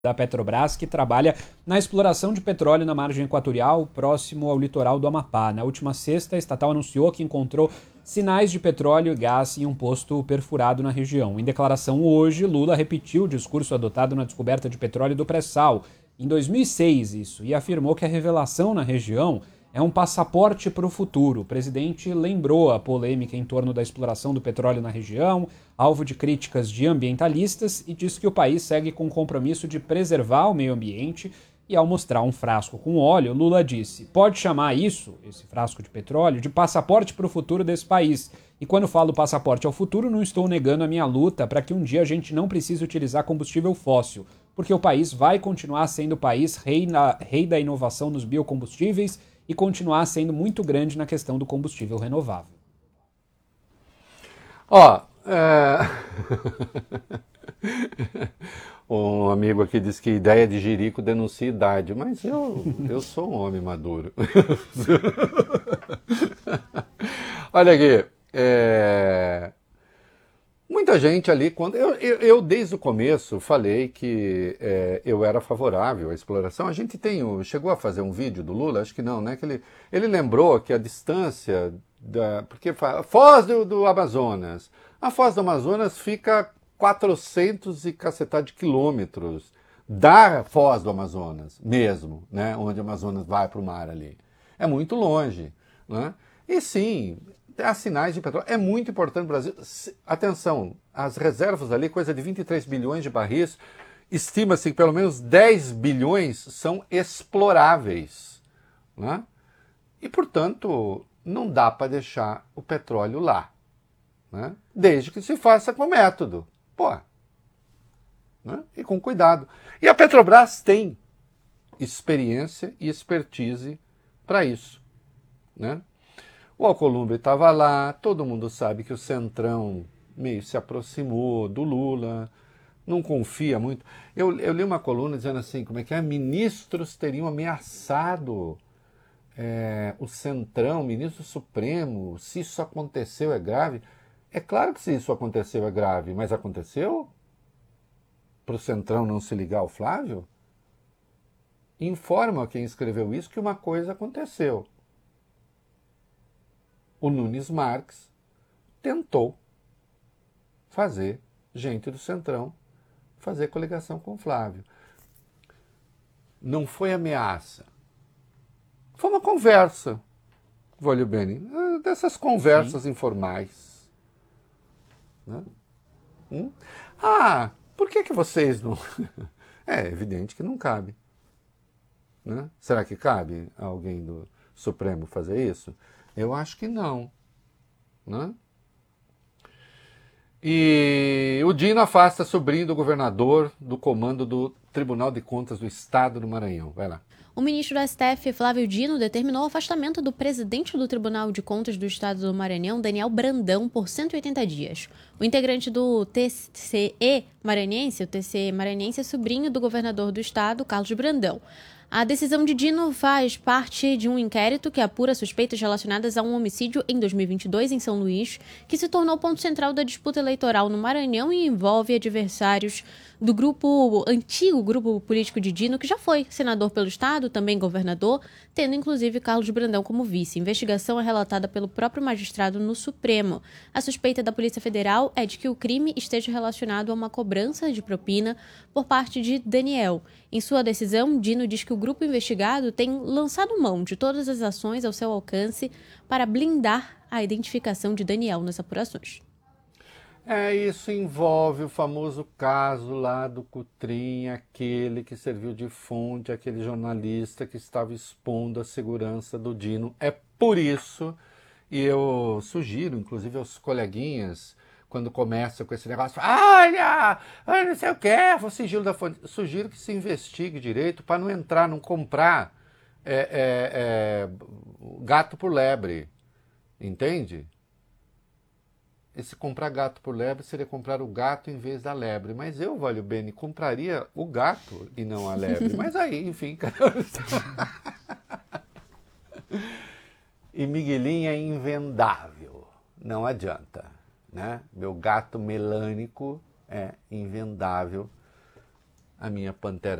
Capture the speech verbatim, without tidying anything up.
da Petrobras, que trabalha na exploração de petróleo na margem equatorial, próximo ao litoral do Amapá. Na última sexta, a estatal anunciou que encontrou sinais de petróleo e gás em um posto perfurado na região. Em declaração hoje, Lula repetiu o discurso adotado na descoberta de petróleo do pré-sal, em dois mil e seis isso, e afirmou que a revelação na região é um passaporte para o futuro. O presidente lembrou a polêmica em torno da exploração do petróleo na região, alvo de críticas de ambientalistas, e disse que o país segue com o compromisso de preservar o meio ambiente. E ao mostrar um frasco com óleo, Lula disse: pode chamar isso, esse frasco de petróleo, de passaporte para o futuro desse país. E quando falo passaporte ao futuro, não estou negando a minha luta para que um dia a gente não precise utilizar combustível fóssil, porque o país vai continuar sendo o país rei, na, rei da inovação nos biocombustíveis e continuar sendo muito grande na questão do combustível renovável. Ó, é... um amigo aqui disse que ideia de jirico denuncia idade, mas eu, eu sou um homem maduro. Olha aqui, é... muita gente ali, quando eu, eu, eu desde o começo falei que é, eu era favorável à exploração. A gente tem, chegou a fazer um vídeo do Lula, acho que não, né? Que ele, ele lembrou que a distância, da, porque a Foz do, do Amazonas, a Foz do Amazonas fica quatrocentos e cacetada de quilômetros da Foz do Amazonas, mesmo, né? Onde o Amazonas vai para o mar ali. É muito longe, né? E sim, há sinais de petróleo. É muito importante para o Brasil. Atenção, as reservas ali, coisa de vinte e três bilhões de barris, estima-se que pelo menos dez bilhões são exploráveis, né? E, portanto, não dá para deixar o petróleo lá, né? Desde que se faça com método. Pô, né? E com cuidado. E a Petrobras tem experiência e expertise para isso, né? O Alcolumbre estava lá, todo mundo sabe que o Centrão meio se aproximou do Lula, não confia muito. Eu, eu li uma coluna dizendo assim, como é que é? Ministros teriam ameaçado é, o Centrão, ministro Supremo, se isso aconteceu é grave. É claro que se isso aconteceu é grave, mas aconteceu? Para o Centrão não se ligar ao Flávio? Informa quem escreveu isso que uma coisa aconteceu. O Nunes Marques tentou fazer gente do Centrão fazer coligação com o Flávio. Não foi ameaça. Foi uma conversa, Vólio Bene, dessas conversas Sim. informais. Né? Hum? Ah, por que, que vocês não... É evidente que não cabe. Né? Será que cabe a alguém do Supremo fazer isso? Eu acho que não. Né? E o Dino afasta sobrinho do governador do comando do Tribunal de Contas do Estado do Maranhão. Vai lá. O ministro do S T F, Flávio Dino, determinou o afastamento do presidente do Tribunal de Contas do Estado do Maranhão, Daniel Brandão, por cento e oitenta dias. O integrante do T C E maranhense, o T C E maranhense, é sobrinho do governador do estado, Carlos Brandão. A decisão de Dino faz parte de um inquérito que apura suspeitas relacionadas a um homicídio em dois mil e vinte e dois em São Luís, que se tornou ponto central da disputa eleitoral no Maranhão e envolve adversários do grupo, antigo grupo político de Dino, que já foi senador pelo estado, também governador, tendo inclusive Carlos Brandão como vice. A investigação é relatada pelo próprio magistrado no Supremo. A suspeita da Polícia Federal é de que o crime esteja relacionado a uma cobrança de propina por parte de Daniel. Em sua decisão, Dino diz que o grupo investigado tem lançado mão de todas as ações ao seu alcance para blindar a identificação de Daniel nas apurações. É, isso envolve o famoso caso lá do Cutrim, aquele que serviu de fonte, aquele jornalista que estava expondo a segurança do Dino. É por isso, e eu sugiro, inclusive aos coleguinhas, quando começa com esse negócio, olha, olha não sei o que, o sigilo da fonte, sugiro que se investigue direito para não entrar, não comprar é, é, é, gato por lebre, entende? E se comprar gato por lebre, seria comprar o gato em vez da lebre. Mas eu, Vólio Bene, compraria o gato e não a lebre. Mas aí, enfim... E Miguelinho é invendável. Não adianta, né? Meu gato melânico é invendável. a minha pantera